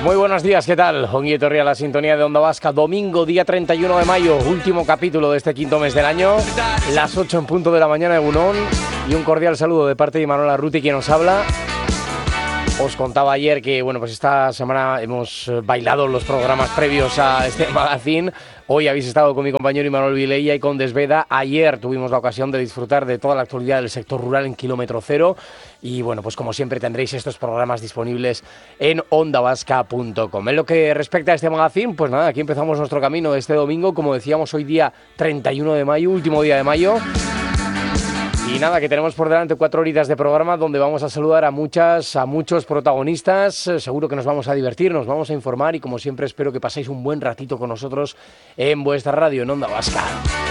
Muy buenos días, ¿qué tal? Ongi etorri a la sintonía de Onda Vasca, domingo, día 31 de mayo, último capítulo de este quinto mes del año, las 8 en punto de la mañana de Egunon, y un cordial saludo de parte de Imanol Arruti, quien nos habla. Os contaba ayer que, bueno, pues esta semana hemos bailado los programas previos a este magazine. Hoy habéis estado con mi compañero Imanol Vilella y con Desveda. Ayer tuvimos la ocasión de disfrutar de toda la actualidad del sector rural en Kilómetro Cero. Y bueno, pues como siempre tendréis estos programas disponibles en ondavasca.com. En lo que respecta a este magazine, pues nada, aquí empezamos nuestro camino de este domingo. Como decíamos, hoy día 31 de mayo, último día de mayo. Y nada, que tenemos por delante 4 horitas de programa donde vamos a saludar a muchos protagonistas. Seguro que nos vamos a divertir, nos vamos a informar y como siempre espero que paséis un buen ratito con nosotros en vuestra radio, en Onda Vasca.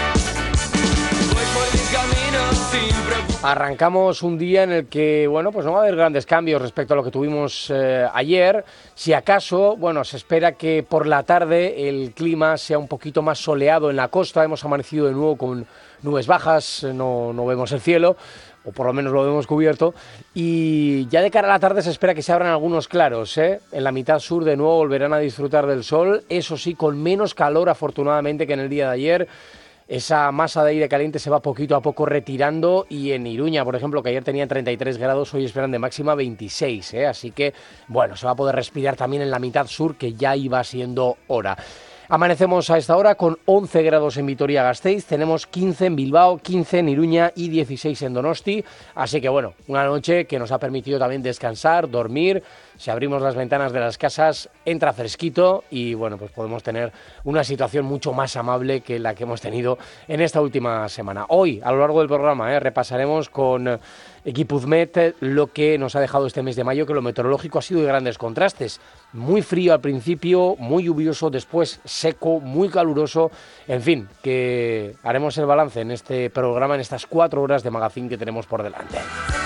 Arrancamos un día en el que, bueno, pues no va a haber grandes cambios respecto a lo que tuvimos ayer. Si acaso, bueno, se espera que por la tarde el clima sea un poquito más soleado en la costa. Hemos amanecido de nuevo con nubes bajas, no vemos el cielo, o por lo menos lo vemos cubierto. Y ya de cara a la tarde se espera que se abran algunos claros, ¿eh? En la mitad sur de nuevo volverán a disfrutar del sol, eso sí, con menos calor afortunadamente que en el día de ayer. Esa masa de aire caliente se va poquito a poco retirando y en Iruña, por ejemplo, que ayer tenían 33 grados, hoy esperan de máxima 26, ¿eh? Así que, bueno, se va a poder respirar también en la mitad sur, que ya iba siendo hora. Amanecemos a esta hora con 11 grados en Vitoria-Gasteiz, tenemos 15 en Bilbao, 15 en Iruña y 16 en Donosti, así que bueno, una noche que nos ha permitido también descansar, dormir. Si abrimos las ventanas de las casas entra fresquito y bueno, pues podemos tener una situación mucho más amable que la que hemos tenido en esta última semana. Hoy, a lo largo del programa, repasaremos con Equipuzmet lo que nos ha dejado este mes de mayo, que lo meteorológico ha sido de grandes contrastes. Muy frío al principio, muy lluvioso, después seco, muy caluroso. En fin, que haremos el balance en este programa, en estas 4 horas de magazine que tenemos por delante.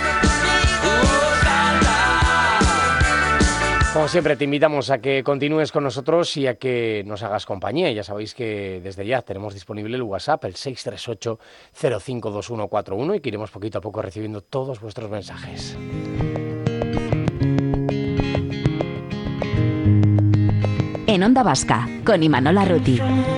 Como siempre, te invitamos a que continúes con nosotros y a que nos hagas compañía. Ya sabéis que desde ya tenemos disponible el WhatsApp, el 638-052141, y que iremos poquito a poco recibiendo todos vuestros mensajes. En Onda Vasca, con Imanol Arruti.